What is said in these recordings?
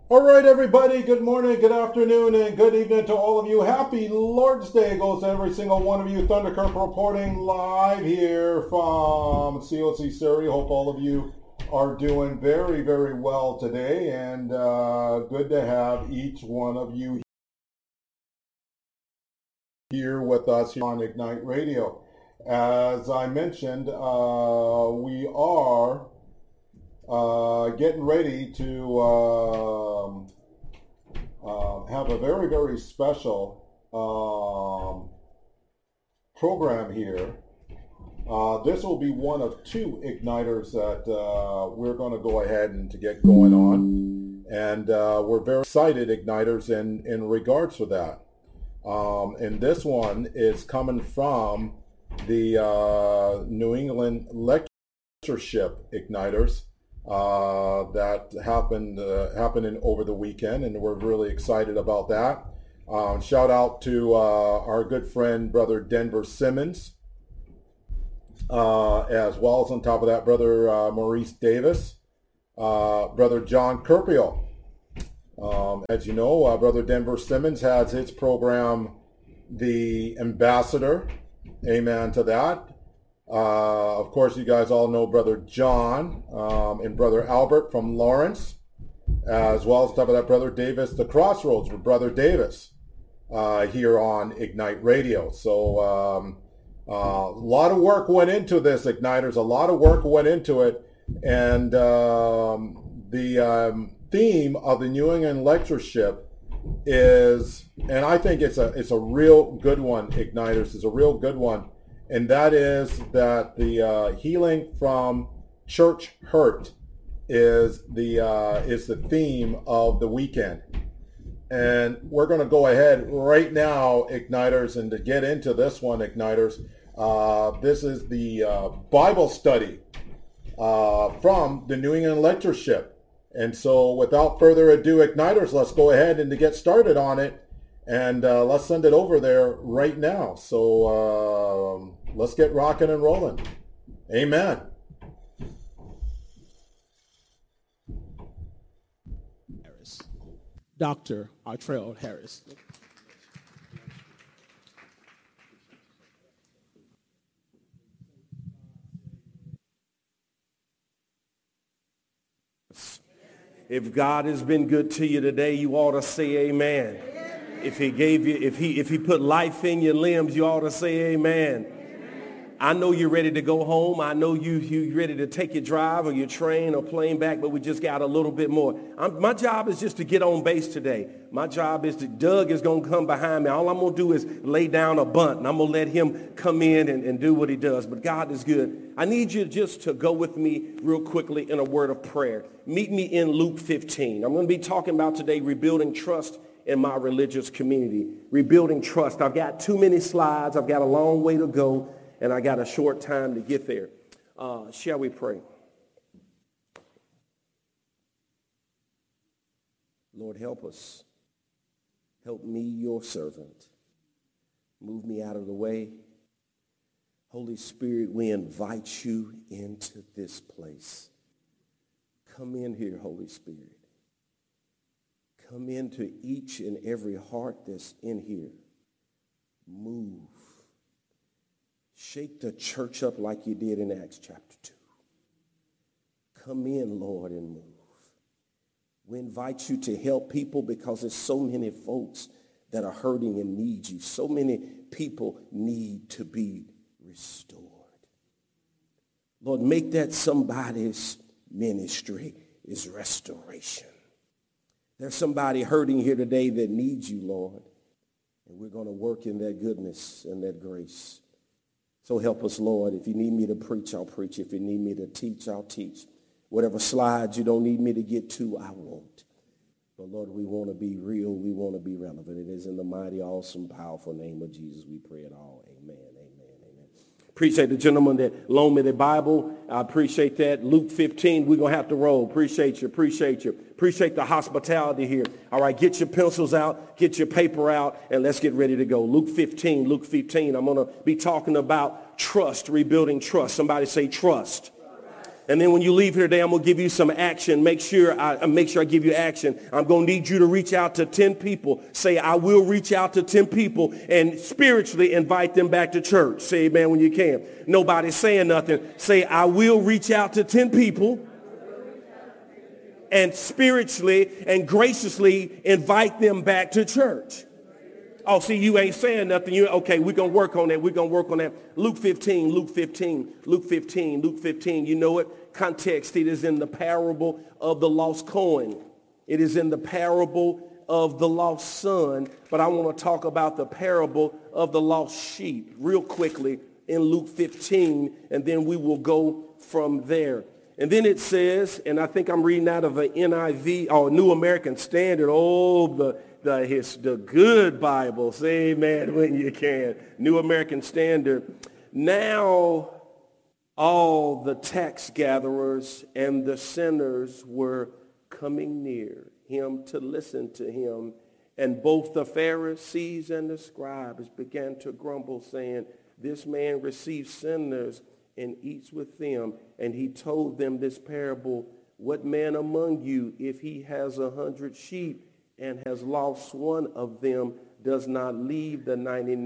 All right, everybody, good morning, good afternoon, and good evening to all of you. Happy Lord's Day goes to every single one of you. Thunderkirk reporting live here from COC Surrey. Hope all of you are doing very, very well today, and good to have each one of you here with us here on Ignite Radio. As I mentioned, we are getting ready to have a very, very special program here. This will be one of two Igniters that we're going to go ahead and to get going on. And we're very excited Igniters in regards to that. And this one is coming from the New England Lectureship Igniters. That happening over the weekend, and we're really excited about that. Shout out to our good friend, Brother Denver Simmons, as well as on top of that, Brother Maurice Davis, Brother John Kirpiel. As you know, Brother Denver Simmons has his program, The Ambassador. Amen to that. Of course, you guys all know Brother John and Brother Albert from Lawrence, as well as on top of that, Brother Davis, the Crossroads with Brother Davis here on Ignite Radio. So a lot of work went into this, Igniters. A lot of work went into it. And the theme of the New England Lectureship is, and I think it's a real good one, Igniters. It's a real good one. And that is that the healing from church hurt is the theme of the weekend. And we're going to go ahead right now, Igniters, and to get into this one, Igniters, this is the Bible study from the New England Lectureship. And so without further ado, Igniters, let's go ahead and to get started on it. And let's send it over there right now. So let's get rocking and rolling. Amen. Harris. Dr. Artrell Harris. If God has been good to you today, you ought to say amen. If he gave you, if he put life in your limbs, you ought to say amen. I know you're ready to go home. I know you're ready to take your drive or your train or plane back, but we just got a little bit more. My job is just to get on base today. My job is Doug is going to come behind me. All I'm going to do is lay down a bunt, and I'm going to let him come in and do what he does. But God is good. I need you just to go with me real quickly in a word of prayer. Meet me in Luke 15. I'm going to be talking about today rebuilding trust in my religious community. Rebuilding trust. I've got too many slides. I've got a long way to go, and I got a short time to get there. Shall we pray? Lord, help us. Help me, your servant. Move me out of the way. Holy Spirit, we invite you into this place. Come in here, Holy Spirit. Come into each and every heart that's in here. Move. Shake the church up like you did in Acts chapter 2. Come in, Lord, and move. We invite you to help people because there's so many folks that are hurting and need you. So many people need to be restored. Lord, make that somebody's ministry is restoration. There's somebody hurting here today that needs you, Lord. And we're going to work in that goodness and that grace. So help us, Lord. If you need me to preach, I'll preach. If you need me to teach, I'll teach. Whatever slides you don't need me to get to, I won't. But, Lord, we want to be real. We want to be relevant. It is in the mighty, awesome, powerful name of Jesus we pray it all. Amen, amen, amen. Appreciate the gentleman that loaned me the Bible. I appreciate that. Luke 15, we're going to have to roll. Appreciate you, appreciate you. Appreciate the hospitality here. All right, get your pencils out, get your paper out, and let's get ready to go. Luke 15, I'm going to be talking about trust, rebuilding trust. Somebody say trust. And then when you leave here today, I'm going to give you some action. Make sure I give you action. I'm going to need you to reach out to 10 people. Say, I will reach out to 10 people and spiritually invite them back to church. Say amen when you can. Nobody's saying nothing. Say, I will reach out to 10 people and spiritually and graciously invite them back to church. Oh, see, you ain't saying nothing. Okay, we're going to work on that. We're going to work on that. Luke 15. You know it. Context, it is in the parable of the lost coin. It is in the parable of the lost son. But I want to talk about the parable of the lost sheep real quickly in Luke 15, and then we will go from there. And then it says, and I think I'm reading out of a NIV or New American Standard. Oh, the good Bible. Say amen when you can. New American Standard. Now all the tax gatherers and the sinners were coming near him to listen to him. And both the Pharisees and the scribes began to grumble, saying, this man receives sinners and eats with them. And he told them this parable, what man among you, if he has 100 sheep and has lost one of them, does not leave the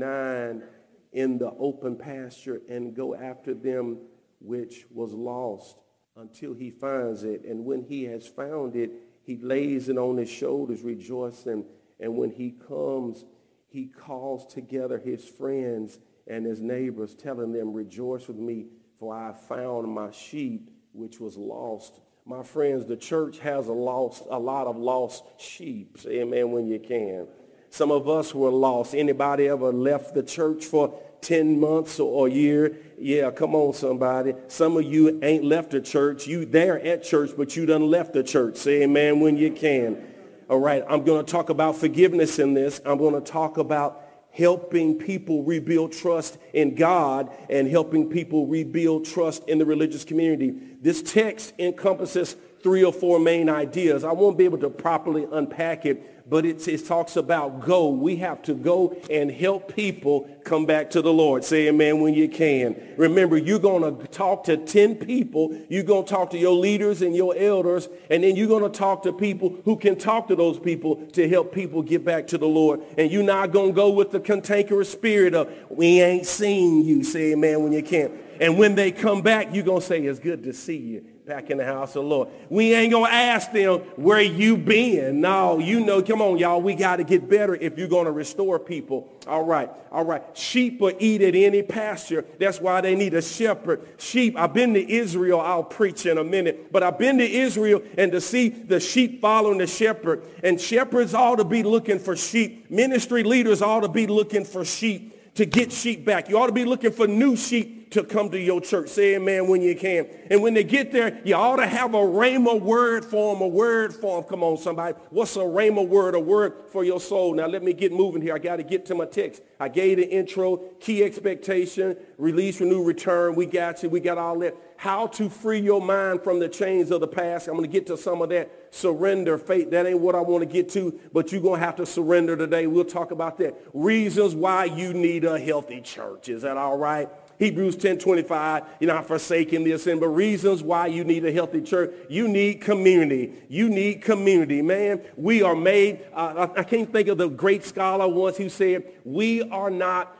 99 in the open pasture and go after them which was lost until he finds it? And when he has found it, he lays it on his shoulders, rejoicing. And when he comes, he calls together his friends and his neighbors, telling them, rejoice with me, for I found my sheep which was lost. My friends, the church has a lot of lost sheep. Say amen when you can. Some of us were lost. Anybody ever left the church for 10 months or a year? Yeah, come on, somebody. Some of you ain't left the church. You there at church, but you done left the church. Say amen when you can. All right, I'm going to talk about forgiveness in this. I'm going to talk about helping people rebuild trust in God and helping people rebuild trust in the religious community. This text encompasses 3 or 4 main ideas. I won't be able to properly unpack it, but it talks about go. We have to go and help people come back to the Lord. Say amen when you can. Remember, you're going to talk to 10 people. You're going to talk to your leaders and your elders, and then you're going to talk to people who can talk to those people to help people get back to the Lord. And you're not going to go with the cantankerous spirit of, we ain't seen you. Say amen when you can. And when they come back, you're going to say, it's good to see you back in the house of the Lord. We ain't going to ask them, where you been? No, you know, come on, y'all. We got to get better if you're going to restore people. All right. Sheep will eat at any pasture. That's why they need a shepherd. Sheep, I've been to Israel. I'll preach in a minute. But I've been to Israel and to see the sheep following the shepherd. And shepherds ought to be looking for sheep. Ministry leaders ought to be looking for sheep to get sheep back. You ought to be looking for new sheep to come to your church. Say amen when you can. And when they get there, you ought to have a rhema word for them, Come on, somebody. What's a rhema word? A word for your soul. Now, let me get moving here. I got to get to my text. I gave the intro, key expectation, release, renew, return. We got you. We got all that. How to free your mind from the chains of the past. I'm going to get to some of that. Surrender, faith. That ain't what I want to get to, but you're going to have to surrender today. We'll talk about that. Reasons why you need a healthy church. Is that all right? Hebrews 10:25, you're not forsaking this sin, but reasons why you need a healthy church. You need community. You need community, man. We are made, I can't think of the great scholar once who said, we are not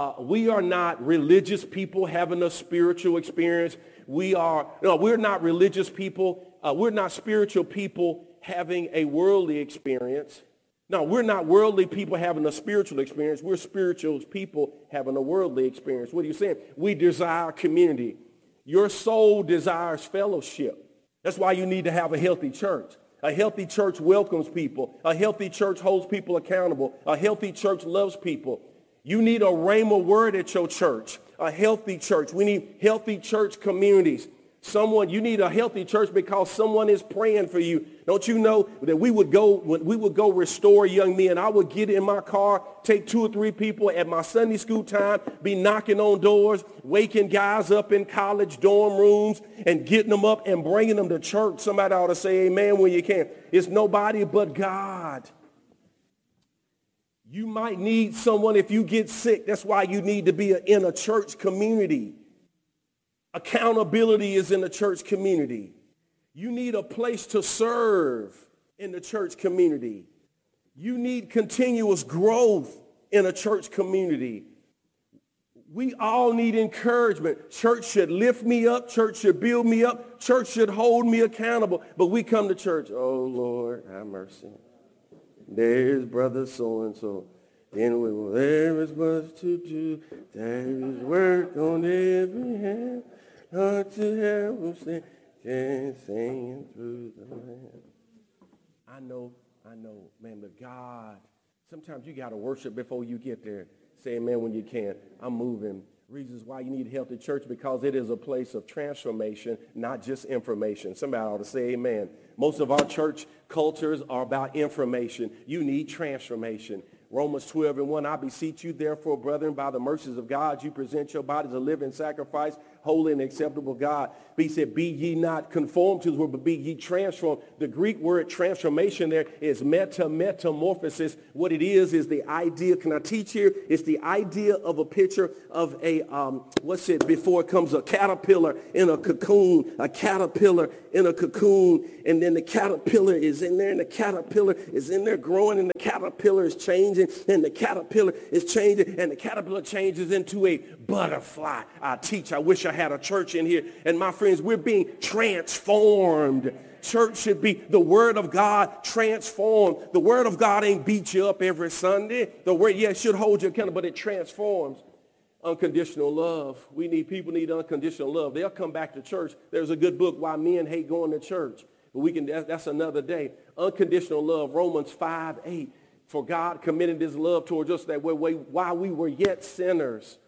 religious people having a spiritual experience. We're not religious people. We're not spiritual people having a worldly experience. No, we're not worldly people having a spiritual experience. We're spiritual people having a worldly experience. What are you saying? We desire community. Your soul desires fellowship. That's why you need to have a healthy church. A healthy church welcomes people. A healthy church holds people accountable. A healthy church loves people. You need a rhema word at your church. A healthy church. We need healthy church communities. You need a healthy church because someone is praying for you. Don't you know that when we would go restore young men, I would get in my car, take 2 or 3 people at my Sunday school time, be knocking on doors, waking guys up in college dorm rooms and getting them up and bringing them to church. Somebody ought to say amen when you can. It's nobody but God. You might need someone if you get sick. That's why you need to be in a church community. Accountability is in the church community. You need a place to serve in the church community. You need continuous growth in a church community. We all need encouragement. Church should lift me up. Church should build me up. Church should hold me accountable. But we come to church, oh, Lord, have mercy. There's brother so-and-so. Anyway, there is much to do. There is work on every hand. Not to heaven singing through the land. I know, man, but God, sometimes you got to worship before you get there. Say amen when you can. I'm moving. Reasons why you need a healthy church, because it is a place of transformation, not just information. Somebody ought to say amen. Most of our church cultures are about information. You need transformation. Romans 12:1, I beseech you, therefore, brethren, by the mercies of God, you present your bodies a living sacrifice, holy and acceptable God. But he said, be ye not conformed to the world, but be ye transformed. The Greek word transformation there is metamorphosis. What it is the idea, can I teach here? It's the idea of a picture of a, before it comes a caterpillar in a cocoon, a caterpillar in a cocoon, and then the caterpillar is in there, and the caterpillar is in there growing, and the caterpillar is changing, and the caterpillar is changing, and the caterpillar changes into a butterfly. I wish I had a church in here. And my friends, we're being transformed. Church should be the word of God transformed. The word of God ain't beat you up every Sunday. The word, it should hold you accountable, but it transforms. Unconditional love. People need unconditional love. They'll come back to church. There's a good book, Why Men Hate Going to Church. But that's another day. Unconditional love, Romans 5:8. For God committed his love towards us that while we were yet sinners.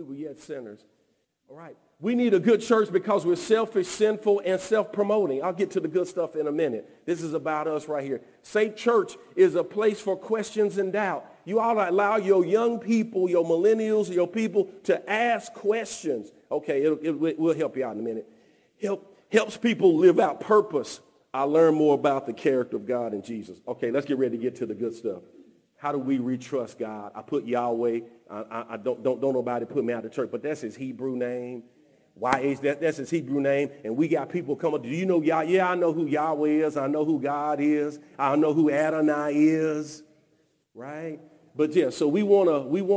All right. We need a good church because we're selfish, sinful, and self-promoting. I'll get to the good stuff in a minute. This is about us right here. Safe Church is a place for questions and doubt. You ought to allow your young people, your millennials, your people to ask questions. Okay, we'll help you out in a minute. Helps people live out purpose. I learn more about the character of God and Jesus. Okay, let's get ready to get to the good stuff. How do we retrust God? I put Yahweh. I don't nobody put me out of church, but that's his Hebrew name. That's his Hebrew name. And we got people coming. Do you know Yah? Yeah, I know who Yahweh is. I know who God is. I know who Adonai is. Right? But yeah, so if you want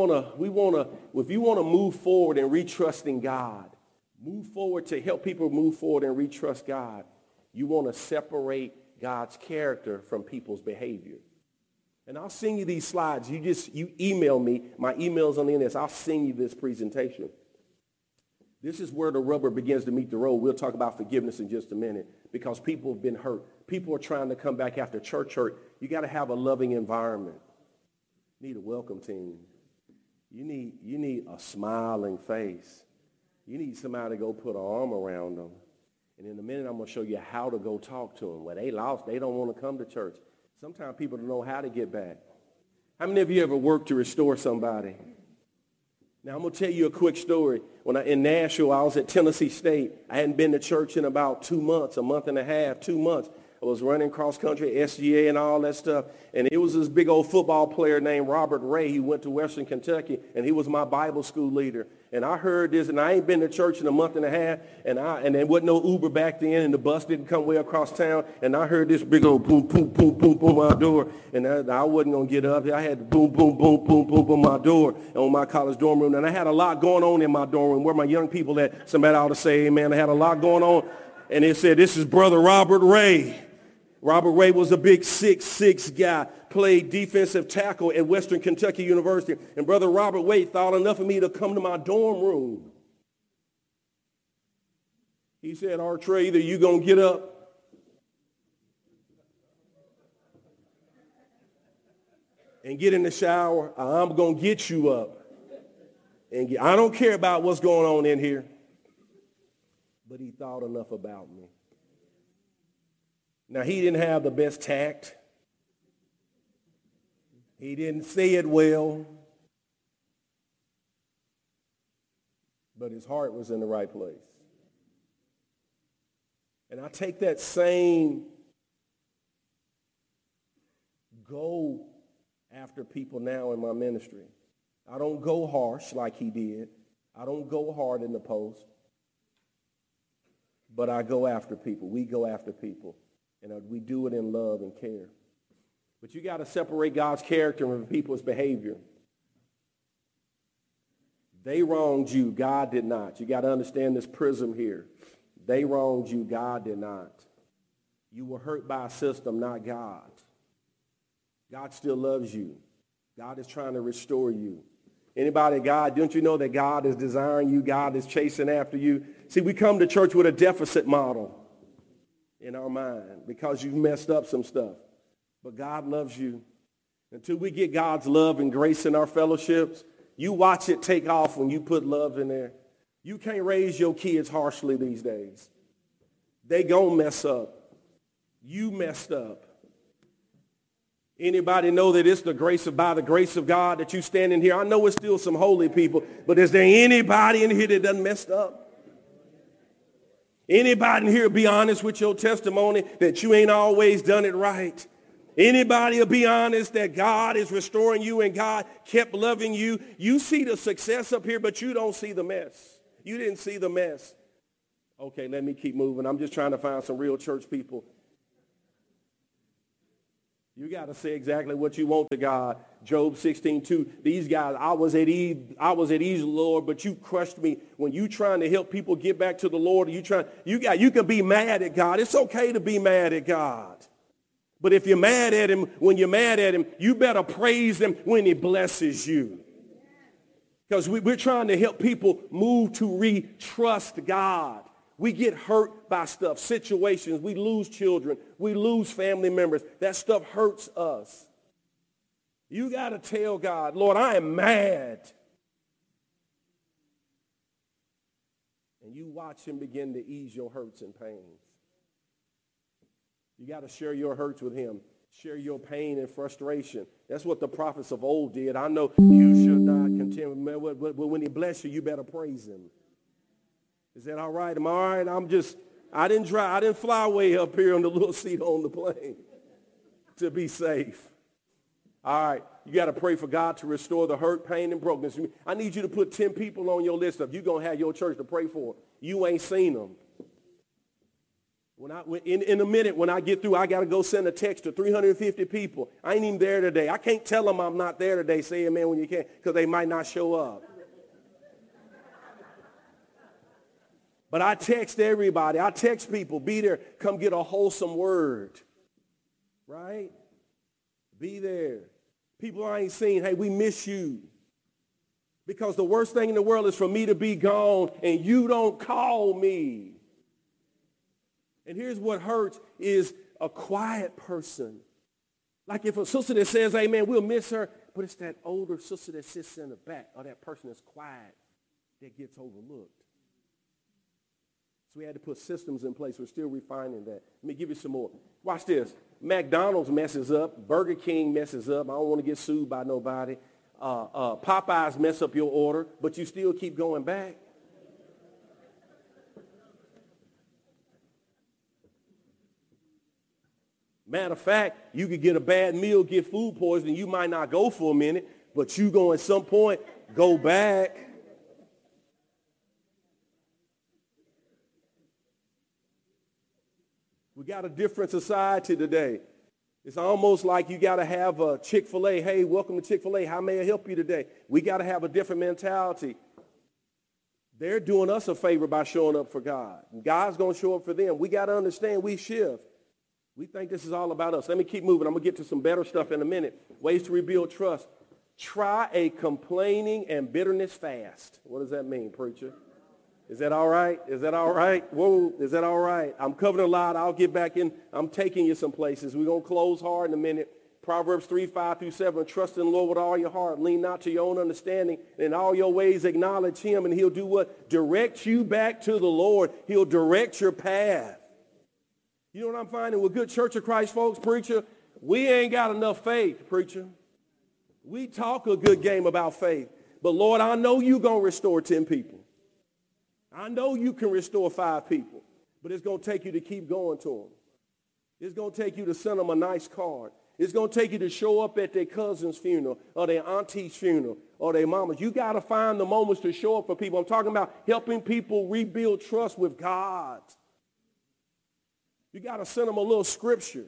to move forward in retrusting God, move forward to help people move forward and retrust God, you want to separate God's character from people's behavior. And I'll send you these slides. You email me. My email's on the internet. I'll send you this presentation. This is where the rubber begins to meet the road. We'll talk about forgiveness in just a minute because people have been hurt. People are trying to come back after church hurt. You got to have a loving environment. You need a welcome team. You need a smiling face. You need somebody to go put an arm around them. And in a minute, I'm going to show you how to go talk to them. Well, they lost. They don't want to come to church. Sometimes people don't know how to get back. How many of you ever worked to restore somebody? Now, I'm going to tell you a quick story. When in Nashville, I was at Tennessee State. I hadn't been to church in about 2 months, a month and a half, 2 months. I was running cross country, SGA and all that stuff. And it was this big old football player named Robert Ray. He went to Western Kentucky, and he was my Bible school leader. And I heard this, and I ain't been to church in a month and a half, and there wasn't no Uber back then, and the bus didn't come way across town. And I heard this big old boom, boom, boom, boom, boom on my door. And I wasn't going to get up. I had boom, boom, boom, boom, boom, boom on my door on my college dorm room. And I had a lot going on in my dorm room. Where my young people at? Somebody ought to say amen. I had a lot going on. And it said, this is Brother Robert Ray. Robert Ray was a big 6'6" guy, played defensive tackle at Western Kentucky University. And Brother Robert Ray thought enough of me to come to my dorm room. He said, Trey, either you going to get up and get in the shower, or I'm going to get you up. And I don't care about what's going on in here. But he thought enough about me. Now, he didn't have the best tact. He didn't say it well. But his heart was in the right place. And I take that same go after people now in my ministry. I don't go harsh like he did. I don't go hard in the post. but I go after people. We go after people. And we do it in love and care. But you got to separate God's character from people's behavior. They wronged you. God did not. You got to understand this prism here. They wronged you. God did not. You were hurt by a system, not God. God still loves you. God is trying to restore you. Anybody, God, don't you know that God is desiring you? God is chasing after you. See, we come to church with a deficit model in our mind because you messed up some stuff. But God loves you. Until we get God's love and grace in our fellowships, you watch it take off when you put love in there. You can't raise your kids harshly these days. They gonna mess up. You messed up. Anybody know that it's by the grace of God that you stand in here? I know it's still some holy people, but is there anybody in here that done messed up? Anybody in here be honest with your testimony that you ain't always done it right? Anybody will be honest that God is restoring you and God kept loving you? You see the success up here, but you don't see the mess. You didn't see the mess. Okay, let me keep moving. I'm just trying to find some real church people. You got to say exactly what you want to God. Job 16:2. These guys, I was at ease, Lord, but you crushed me. When you trying to help people get back to the Lord, you can be mad at God. It's okay to be mad at God. But if you're mad at him, when you're mad at him, you better praise him when he blesses you. Because we're trying to help people move to re-trust God. We get hurt by stuff, situations. We lose children. We lose family members. That stuff hurts us. You got to tell God, Lord, I am mad. And you watch him begin to ease your hurts and pains. You got to share your hurts with him. Share your pain and frustration. That's what the prophets of old did. I know you should not contend. But when he bless you, you better praise him. Is that all right? Am I all right? I didn't fly way up here on the little seat on the plane to be safe. All right. You got to pray for God to restore the hurt, pain, and brokenness. I need you to put 10 people on your list of you're going to have your church to pray for. You ain't seen them. In a minute, when I get through, I got to go send a text to 350 people. I ain't even there today. I can't tell them I'm not there today. Say amen when you can, because they might not show up. But I text everybody. I text people, be there. Come get a wholesome word. Right? Be there. People I ain't seen, hey, we miss you. Because the worst thing in the world is for me to be gone and you don't call me. And here's what hurts is a quiet person. Like if a sister that says, hey, man, we'll miss her, but it's that older sister that sits in the back or that person that's quiet that gets overlooked. So we had to put systems in place. We're still refining that. Let me give you some more. Watch this. McDonald's messes up. Burger King messes up. I don't want to get sued by nobody. Popeyes mess up your order, but you still keep going back. Matter of fact, you could get a bad meal, get food poisoning. You might not go for a minute, but you go at some point, go back. We got a different society today. It's almost like you got to have a Chick-fil-A. Hey, welcome to Chick-fil-A. How may I help you today? We got to have a different mentality. They're doing us a favor by showing up for God. God's going to show up for them. We got to understand we shift. We think this is all about us. Let me keep moving. I'm going to get to some better stuff in a minute. Ways to rebuild trust. Try a complaining and bitterness fast. What does that mean, preacher? Is that all right? Is that all right? Whoa, is that all right? I'm covering a lot. I'll get back in. I'm taking you some places. We're going to close hard in a minute. Proverbs 3:5-7. Trust in the Lord with all your heart. Lean not to your own understanding. In all your ways acknowledge him, and he'll do what? Direct you back to the Lord. He'll direct your path. You know what I'm finding with good Church of Christ folks, preacher? We ain't got enough faith, preacher. We talk a good game about faith. But, Lord, I know you're going to restore 10 people. I know you can restore 5 people. But it's going to take you to keep going to them. It's going to take you to send them a nice card. It's going to take you to show up at their cousin's funeral or their auntie's funeral or their mama's. You got to find the moments to show up for people. I'm talking about helping people rebuild trust with God. You got to send them a little scripture.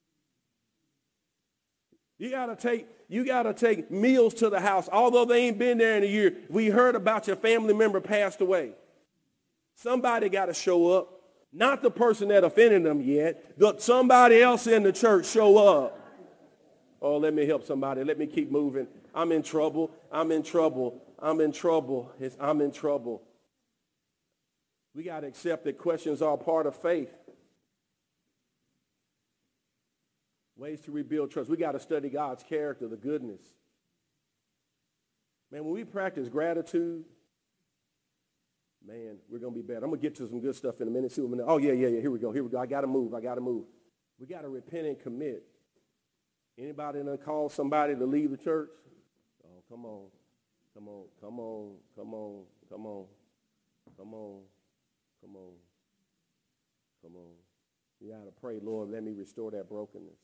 You got to take meals to the house. Although they ain't been there in a year, we heard about your family member passed away. Somebody got to show up. Not the person that offended them yet, but somebody else in the church show up. Oh, let me help somebody. Let me keep moving. I'm in trouble. I'm in trouble. I'm in trouble. I'm in trouble. We got to accept that questions are part of faith. Ways to rebuild trust. We got to study God's character, the goodness. Man, when we practice gratitude, man, we're going to be better. I'm going to get to some good stuff in a minute. See what oh, yeah. Here we go. I got to move. We got to repent and commit. Anybody done call somebody to leave the church? Oh, come on. You got to pray, Lord, let me restore that brokenness.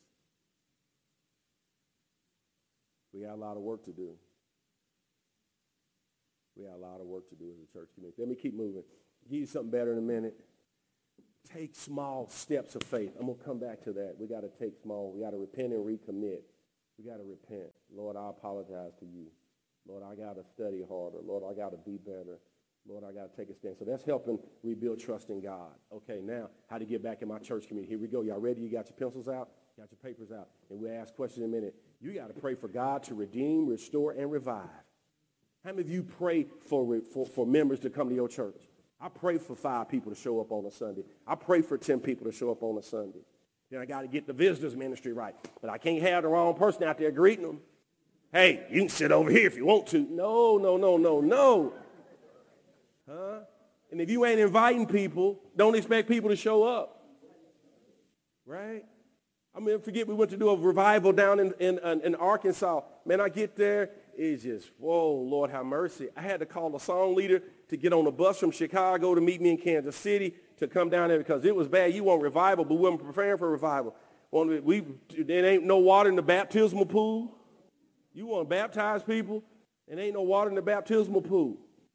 We got a lot of work to do. We got a lot of work to do as a church community. Let me keep moving. Give you something better in a minute. Take small steps of faith. I'm going to come back to that. We got to take small. We got to repent and recommit. We got to repent. Lord, I apologize to you. Lord, I got to study harder. Lord, I got to be better. Lord, I got to take a stand. So that's helping rebuild trust in God. Okay, now, how to get back in my church community. Here we go. Y'all ready? You got your pencils out? Got your papers out? And we'll ask questions in a minute. You got to pray for God to redeem, restore, and revive. How many of you pray for members to come to your church? I pray for 5 people to show up on a Sunday. I pray for 10 people to show up on a Sunday. Then I got to get the visitors ministry right. But I can't have the wrong person out there greeting them. Hey, you can sit over here if you want to. No. Huh? And if you ain't inviting people, don't expect people to show up. Right? I mean, forget we went to do a revival down in Arkansas. Man, I get there, it's just, whoa, Lord have mercy. I had to call the song leader to get on a bus from Chicago to meet me in Kansas City to come down there because it was bad. You want revival, but we weren't preparing for revival. There ain't no water in the baptismal pool. You want to baptize people, and ain't no water in the baptismal pool.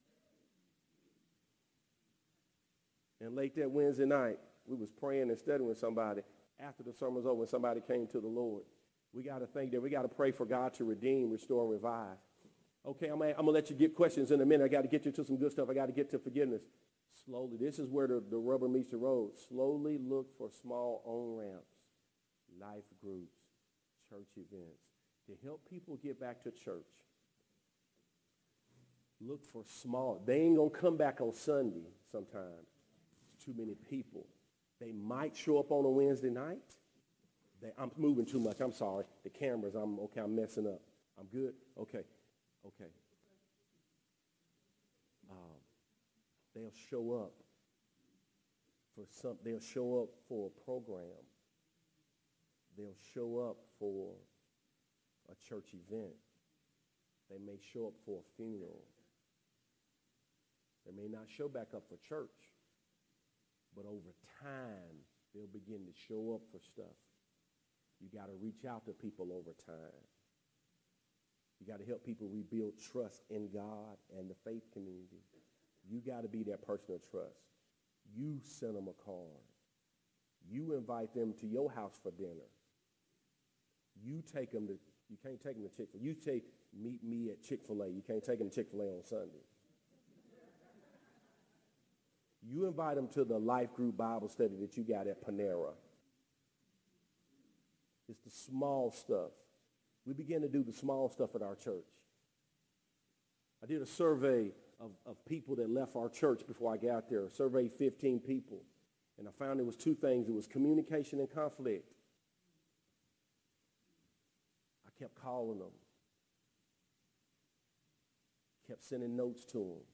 And late that Wednesday night, we was praying and studying with somebody. After the sermon was over, when somebody came to the Lord, we got to think that we got to pray for God to redeem, restore, and revive. Okay, I'm going to let you get questions in a minute. I got to get you to some good stuff. I got to get to forgiveness. Slowly, this is where the rubber meets the road. Slowly look for small on-ramps, life groups, church events to help people get back to church. Look for small. They ain't going to come back on Sunday sometimes. It's too many people. They might show up on a Wednesday night. I'm moving too much. I'm sorry. The cameras, I'm messing up. I'm good? Okay. They'll show up they'll show up for a program. They'll show up for a church event. They may show up for a funeral. They may not show back up for church. But over time, they'll begin to show up for stuff. You got to reach out to people over time. You got to help people rebuild trust in God and the faith community. You got to be that person of trust. You send them a card. You invite them to your house for dinner. You can't take them to Chick-fil-A. You say, meet me at Chick-fil-A. You can't take them to Chick-fil-A on Sunday. You invite them to the life group Bible study that you got at Panera. It's the small stuff. We begin to do the small stuff at our church. I did a survey of people that left our church before I got there. I surveyed 15 people. And I found there was 2 things. It was communication and conflict. I kept calling them. Kept sending notes to them.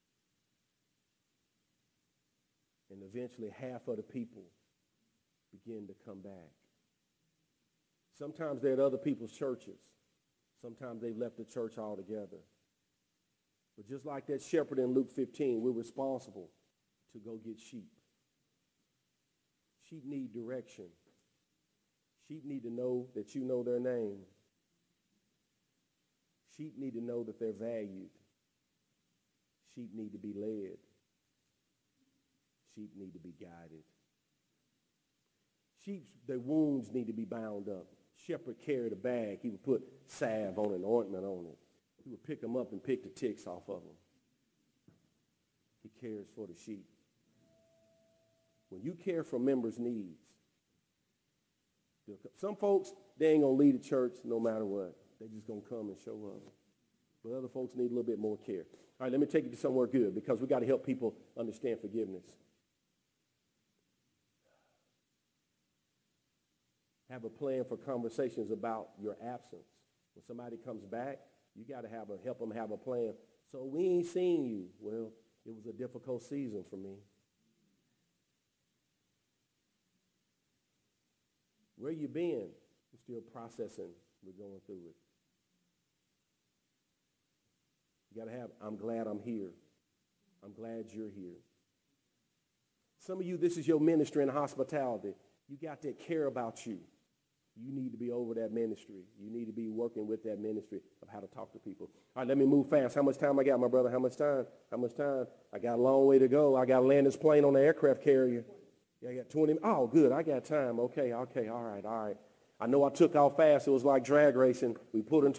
And eventually half of the people begin to come back. Sometimes they're at other people's churches. Sometimes they've left the church altogether. But just like that shepherd in Luke 15, we're responsible to go get sheep. Sheep need direction. Sheep need to know that you know their name. Sheep need to know that they're valued. Sheep need to be led. Sheep need to be guided. Sheep's, their wounds need to be bound up. Shepherd carried a bag. He would put salve on it, ointment on it. He would pick them up and pick the ticks off of them. He cares for the sheep. When you care for members' needs, some folks, they ain't going to leave the church no matter what. They just going to come and show up. But other folks need a little bit more care. All right, let me take you to somewhere good because we got to help people understand forgiveness. Have a plan for conversations about your absence. When somebody comes back, you got to help them have a plan. So we ain't seen you. Well, it was a difficult season for me. Where you been? We're still processing. We're going through it. You got to have, I'm glad I'm here. I'm glad you're here. Some of you, this is your ministry in hospitality. You got that care about you. You need to be over that ministry. You need to be working with that ministry of how to talk to people. All right, let me move fast. How much time I got, my brother? How much time? How much time? I got a long way to go. I got to land this plane on the aircraft carrier. Yeah, I got 20 minutes. Oh, good. I got time. Okay. All right. I know I took off fast. It was like drag racing. We pulled into